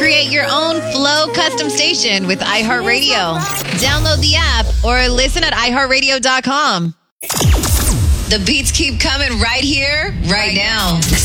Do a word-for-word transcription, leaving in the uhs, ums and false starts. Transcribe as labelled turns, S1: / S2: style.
S1: Create your own Flow custom station with iHeartRadio. Download the app or listen at i heart radio dot com. The beats keep coming right here, right now.